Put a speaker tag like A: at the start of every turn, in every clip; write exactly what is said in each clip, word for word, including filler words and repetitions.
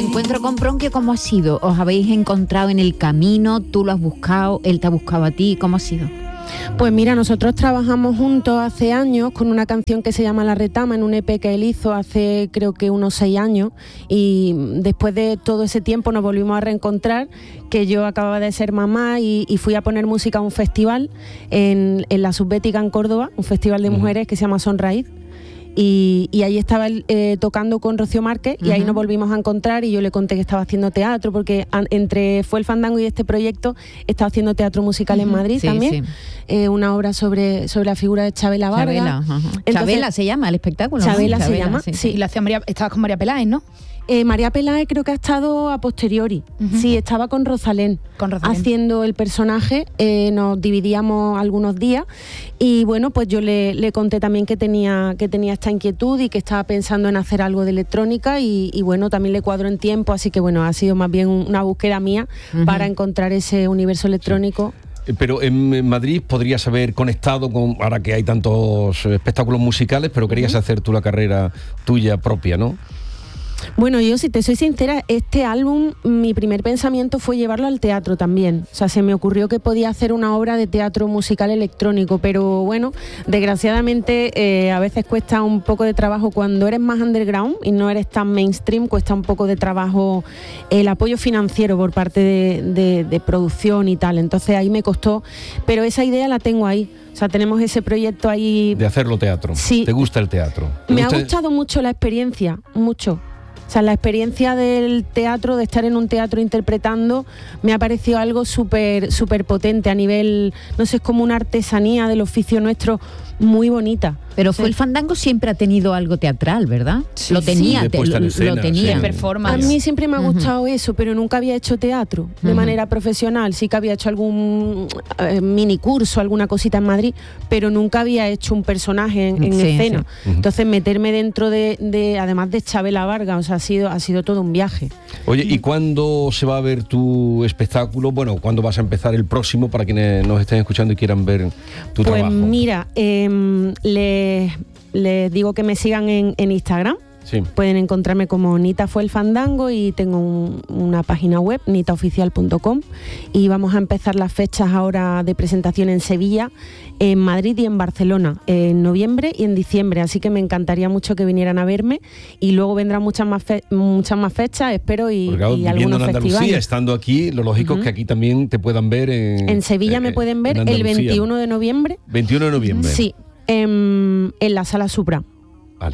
A: encuentro con Bronquio, ¿cómo ha sido? ¿Os habéis encontrado en el camino? ¿Tú lo has buscado? ¿Él te ha buscado a ti? ¿Cómo ha sido?
B: Pues mira, nosotros trabajamos juntos hace años con una canción que se llama La Retama, en un E P que él hizo hace creo que unos seis años, y después de todo ese tiempo nos volvimos a reencontrar, que yo acababa de ser mamá y, y fui a poner música a un festival en, en la Subbética en Córdoba, un festival de mujeres que se llama Sonraíz. Y, y ahí estaba él, eh, tocando con Rocío Márquez, y uh-huh. ahí nos volvimos a encontrar y yo le conté que estaba haciendo teatro, porque an, entre Fue el Fandango y este proyecto estaba haciendo teatro musical uh-huh. en Madrid sí, también, sí. Eh, una obra sobre, sobre la figura de Chabela Vargas.
A: Chabela, uh-huh. Entonces, Chabela se llama el espectáculo.
B: Chabela,
A: ¿no?
B: se
A: Chabela,
B: llama,
A: sí.
B: sí.
C: Y lo hacía María, estabas con María Peláez, ¿no?
B: Eh, María Peláez creo que ha estado a posteriori. Uh-huh. Sí, estaba con Rosalén,
C: con Rosalén
B: haciendo el personaje. Eh, nos dividíamos algunos días y bueno, pues yo le, le conté también que tenía, que tenía esta inquietud y que estaba pensando en hacer algo de electrónica y, y bueno, también le cuadro en tiempo, así que bueno, ha sido más bien una búsqueda mía uh-huh. para encontrar ese universo electrónico.
D: Sí. Pero en Madrid podrías haber conectado con, ahora que hay tantos espectáculos musicales, pero querías uh-huh. hacer tú la carrera tuya propia, ¿no?
B: Bueno, yo si te soy sincera, este álbum, mi primer pensamiento fue llevarlo al teatro también. O sea, se me ocurrió que podía hacer una obra de teatro musical electrónico, pero bueno, desgraciadamente eh, a veces cuesta un poco de trabajo cuando eres más underground y no eres tan mainstream, cuesta un poco de trabajo el apoyo financiero por parte de, de, de producción y tal. Entonces ahí me costó, pero esa idea la tengo ahí. O sea, tenemos ese proyecto ahí.
D: De hacerlo teatro.
B: Sí.
D: ¿Te gusta el teatro?
B: Me
D: gusta?
B: ha gustado mucho la experiencia, mucho. O sea, la experiencia del teatro, de estar en un teatro interpretando, me ha parecido algo súper súper potente a nivel, no sé, es como una artesanía del oficio nuestro muy bonita.
A: Pero Fue el Fandango siempre ha tenido algo teatral, ¿verdad?
C: Sí,
A: lo tenía,
D: sí,
A: te, lo,
D: escena,
A: lo tenía.
D: sí.
C: Performance.
B: A mí siempre me ha gustado uh-huh. eso, pero nunca había hecho teatro de uh-huh. manera profesional. Sí que había hecho algún eh, mini curso, alguna cosita en Madrid, pero nunca había hecho un personaje en, en sí, escena. Sí. Uh-huh. Entonces meterme dentro de, de, además de Chabela Vargas, o sea, ha sido, ha sido todo un viaje.
D: Oye, ¿y cuándo se va a ver tu espectáculo? Bueno, ¿cuándo vas a empezar el próximo para quienes nos estén escuchando y quieran ver tu
B: pues
D: trabajo?
B: Pues mira, eh, les, les digo que me sigan en, en Instagram.
D: Sí.
B: Pueden encontrarme como Nita Fue el Fandango y tengo un, una página web, nita oficial punto com, y vamos a empezar las fechas ahora de presentación en Sevilla, en Madrid y en Barcelona, en noviembre y en diciembre, así que me encantaría mucho que vinieran a verme y luego vendrán muchas más, fe- muchas más fechas, espero, y,
D: claro,
B: y algunos
D: en Andalucía,
B: festivales.
D: Estando aquí, lo lógico uh-huh. es que aquí también te puedan ver en...
B: En Sevilla
D: eh,
B: me pueden ver el veintiuno de noviembre.
D: veintiuno de noviembre.
B: Sí, en, en la Sala Supra.
D: Vale.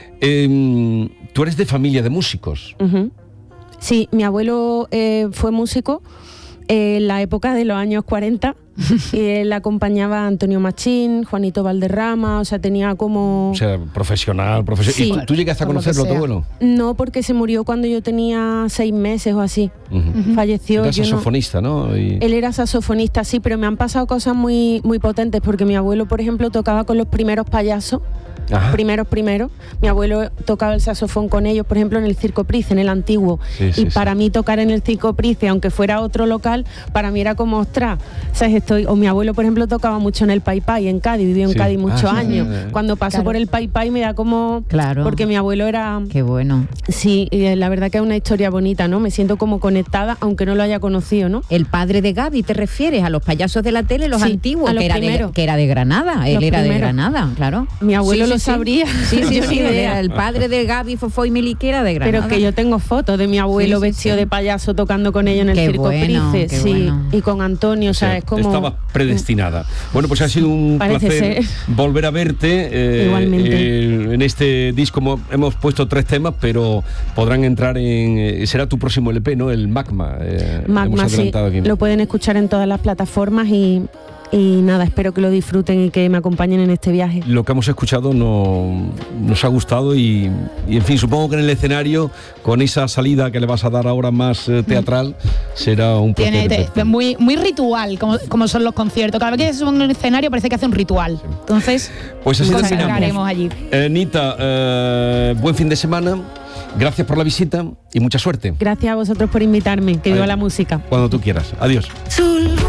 D: Eh, ¿Tú eres de familia de músicos?
B: Uh-huh. Sí, mi abuelo eh, fue músico eh, en la época de los años cuarenta y él acompañaba a Antonio Machín, Juanito Valderrama, o sea, tenía como...
D: O sea, profesional, profesional.
B: Sí.
D: ¿Y tú llegaste a conocerlo, tu abuelo?
B: No, porque se murió cuando yo tenía seis meses o así. Uh-huh. Uh-huh. Falleció.
D: Era saxofonista, ¿no? ¿no? Y...
B: Él era saxofonista, sí, pero me han pasado cosas muy, muy potentes, porque mi abuelo, por ejemplo, tocaba con los primeros payasos. Ajá. Primeros, primeros. Mi abuelo tocaba el saxofón con ellos, por ejemplo, en el Circo Price, en el antiguo. Sí, sí, y para sí. mí tocar en el Circo Price, aunque fuera otro local, para mí era como, ostras, ¿sabes? Estoy... O mi abuelo, por ejemplo, tocaba mucho en el Pai Pai, en Cádiz, vivió en sí. Cádiz muchos ah, años. Sí, sí, sí. Cuando paso claro. por el Pai Pai me da como...
A: Claro.
B: Porque mi abuelo era...
A: Qué bueno.
B: Sí, y la verdad que es una historia bonita, ¿no? Me siento como conectada, aunque no lo haya conocido, ¿no?
A: El padre de Gaby, ¿te refieres? A los payasos de la tele, los sí, antiguos,
B: a los
A: que, era de, que era de Granada. Él
B: los
A: era
B: primeros.
A: de Granada, claro.
B: Mi abuelo
A: sí,
B: lo
A: sí,
B: sabría.
A: Sí, sí, sí, sí, era el padre de Gaby, Fofó y Mili, que era de Granada.
B: Pero que yo tengo fotos de mi abuelo sí, sí, vestido sí. de payaso tocando con ellos en el
A: qué
B: Circo
A: bueno,
B: Price, sí, bueno. y con Antonio, o sea, o sea, es como...
D: Estaba predestinada. Bueno, pues ha sido un
B: Parece
D: placer
B: ser.
D: volver a verte. Eh,
B: Igualmente.
D: Eh, en este disco hemos puesto tres temas, pero podrán entrar en... Eh, será tu próximo L P, ¿no? El Magma. Eh,
B: Magma, sí. Aquí. Lo pueden escuchar en todas las plataformas y... Y nada, espero que lo disfruten y que me acompañen en este viaje.
D: Lo que hemos escuchado no, nos ha gustado y, y, en fin, supongo que en el escenario, con esa salida que le vas a dar ahora más eh, teatral, será un placer.
C: Tiene, te, muy, muy ritual, como, como son los conciertos. Cada vez que se sube en un escenario parece que hace un ritual. Sí. Entonces,
D: pues así
C: terminamos allí.
D: Eh, Nita, eh, buen fin de semana. Gracias por la visita y mucha suerte.
B: Gracias a vosotros por invitarme. Que viva la música.
D: Cuando tú quieras. Adiós.